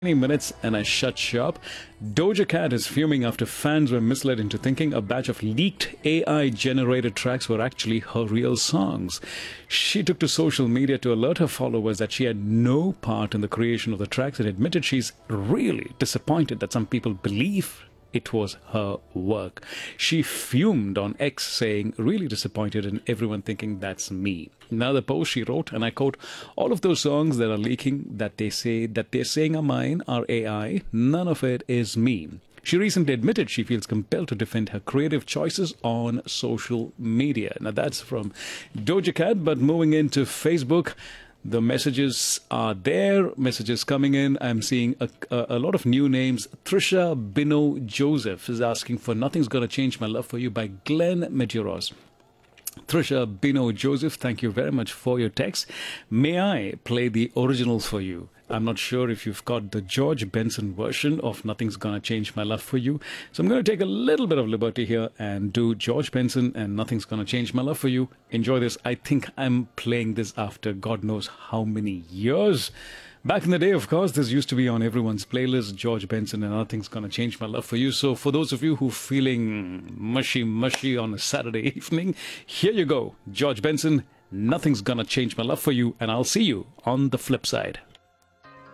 Minutes and I shut shop. Doja Cat is fuming after fans were misled into thinking a batch of leaked AI generated tracks were actually her real songs. She took to social media to alert her followers that she had no part in the creation of the tracks and admitted she's really disappointed that some people believe it was her work. She fumed on X saying, really disappointed in everyone thinking that's me. Now the post she wrote, and I quote, all of those songs that are leaking that they're saying are mine are AI. None of it is me. She recently admitted she feels compelled to defend her creative choices on social media. Now that's from Doja Cat, but moving into Facebook, the messages are there, messages coming in. I'm seeing a lot of new names. Trisha Bino Joseph is asking for Nothing's Gonna Change My Love for You by Glenn Medeiros. Trisha Bino Joseph, thank you very much for your text. May I play the originals for you? I'm not sure if you've got the George Benson version of Nothing's Gonna Change My Love for You. So I'm going to take a little bit of liberty here and do George Benson and Nothing's Gonna Change My Love for You. Enjoy this. I think I'm playing this after God knows how many years. Back in the day, of course, this used to be on everyone's playlist, George Benson and Nothing's Gonna Change My Love for You. So for those of you who are feeling mushy on a Saturday evening, here you go. George Benson, Nothing's Gonna Change My Love for You, and I'll see you on the flip side.